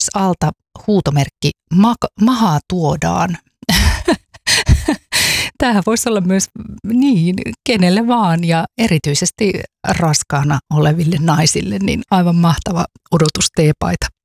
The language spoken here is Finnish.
alta huutomerkki mahaa tuodaan. Tämähän voisi olla myös niin kenelle vaan ja erityisesti raskaana oleville naisille niin aivan mahtava odotusteepaita.